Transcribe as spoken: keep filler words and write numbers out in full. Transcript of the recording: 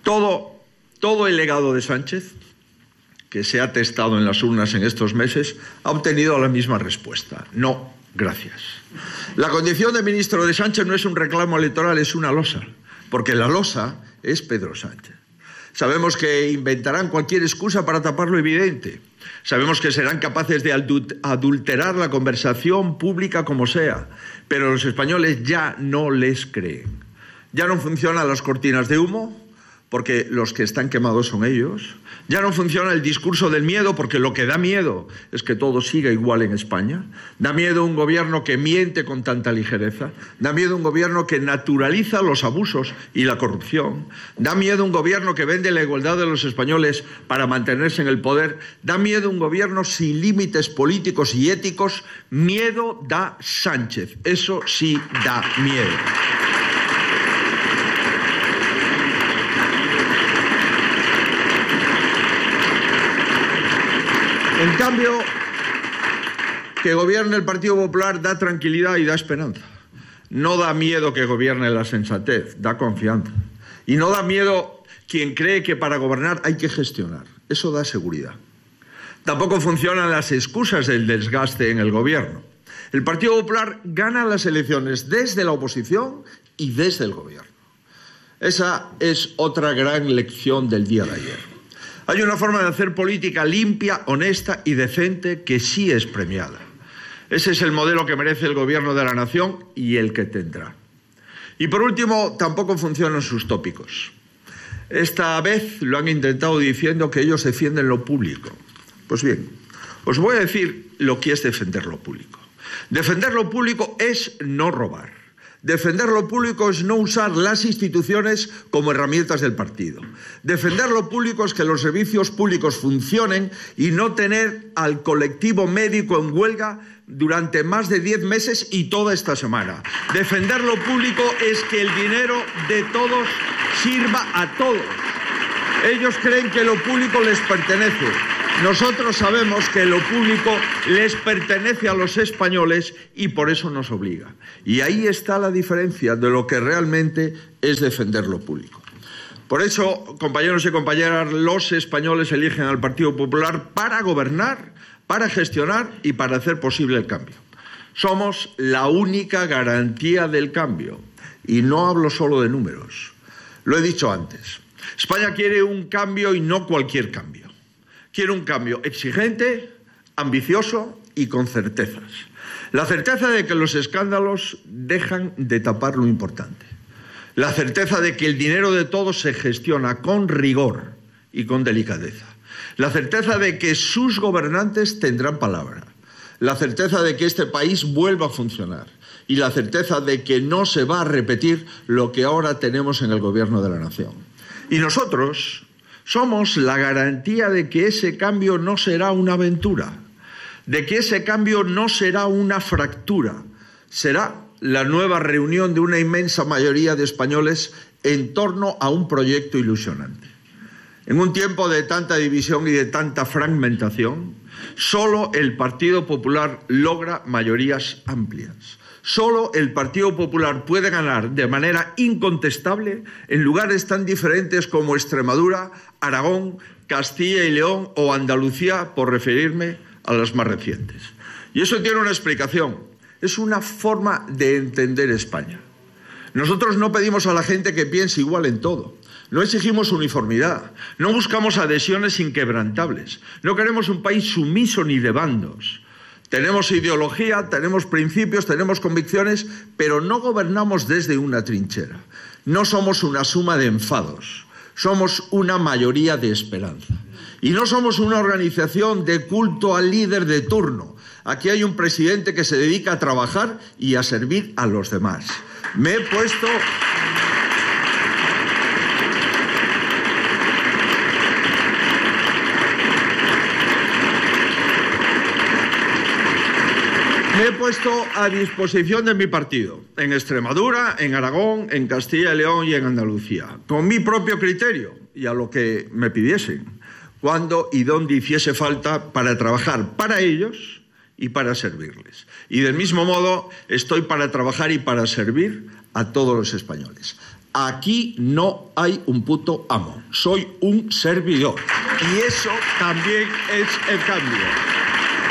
Todo, todo el legado de Sánchez, que se ha testado en las urnas en estos meses, ha obtenido la misma respuesta. No, gracias. La condición de ministro de Sánchez no es un reclamo electoral, es una losa, porque la losa es Pedro Sánchez. Sabemos que inventarán cualquier excusa para tapar lo evidente. Sabemos que serán capaces de adulterar la conversación pública como sea, pero los españoles ya no les creen. Ya no funcionan las cortinas de humo, porque los que están quemados son ellos. Ya no funciona el discurso del miedo, porque lo que da miedo es que todo siga igual en España. Da miedo un gobierno que miente con tanta ligereza. Da miedo un gobierno que naturaliza los abusos y la corrupción. Da miedo un gobierno que vende la igualdad de los españoles para mantenerse en el poder. Da miedo un gobierno sin límites políticos y éticos. Miedo da Sánchez. Eso sí da miedo. En cambio, que gobierne el Partido Popular da tranquilidad y da esperanza. No da miedo que gobierne la sensatez, da confianza. Y no da miedo quien cree que para gobernar hay que gestionar. Eso da seguridad. Tampoco funcionan las excusas del desgaste en el gobierno. El Partido Popular gana las elecciones desde la oposición y desde el gobierno. Esa es otra gran lección del día de ayer. Hay una forma de hacer política limpia, honesta y decente que sí es premiada. Ese es el modelo que merece el gobierno de la nación y el que tendrá. Y por último, tampoco funcionan sus tópicos. Esta vez lo han intentado diciendo que ellos defienden lo público. Pues bien, os voy a decir lo que es defender lo público. Defender lo público es no robar. Defender lo público es no usar las instituciones como herramientas del partido. Defender lo público es que los servicios públicos funcionen y no tener al colectivo médico en huelga durante más de diez meses y toda esta semana. Defender lo público es que el dinero de todos sirva a todos. Ellos creen que lo público les pertenece. Nosotros sabemos que lo público les pertenece a los españoles y por eso nos obliga. Y ahí está la diferencia de lo que realmente es defender lo público. Por eso, compañeros y compañeras, los españoles eligen al Partido Popular para gobernar, para gestionar y para hacer posible el cambio. Somos la única garantía del cambio. Y no hablo solo de números. Lo he dicho antes. España quiere un cambio y no cualquier cambio. Quiere un cambio exigente, ambicioso y con certezas. La certeza de que los escándalos dejan de tapar lo importante. La certeza de que el dinero de todos se gestiona con rigor y con delicadeza. La certeza de que sus gobernantes tendrán palabra. La certeza de que este país vuelva a funcionar. Y la certeza de que no se va a repetir lo que ahora tenemos en el gobierno de la nación. Y nosotros somos la garantía de que ese cambio no será una aventura, de que ese cambio no será una fractura, será la nueva reunión de una inmensa mayoría de españoles en torno a un proyecto ilusionante. En un tiempo de tanta división y de tanta fragmentación, solo el Partido Popular logra mayorías amplias. Solo el Partido Popular puede ganar de manera incontestable en lugares tan diferentes como Extremadura, Aragón, Castilla y León o Andalucía, por referirme a las más recientes. Y eso tiene una explicación. Es una forma de entender España. Nosotros no pedimos a la gente que piense igual en todo. No exigimos uniformidad. No buscamos adhesiones inquebrantables. No queremos un país sumiso ni de bandos. Tenemos ideología, tenemos principios, tenemos convicciones, pero no gobernamos desde una trinchera. No somos una suma de enfados, somos una mayoría de esperanza. Y no somos una organización de culto al líder de turno. Aquí hay un presidente que se dedica a trabajar y a servir a los demás. Me he puesto... Me he puesto a disposición de mi partido, en Extremadura, en Aragón, en Castilla y León y en Andalucía, con mi propio criterio y a lo que me pidiesen, cuando y donde hiciese falta para trabajar para ellos y para servirles. Y del mismo modo estoy para trabajar y para servir a todos los españoles. Aquí no hay un puto amo. Soy un servidor. Y eso también es el cambio.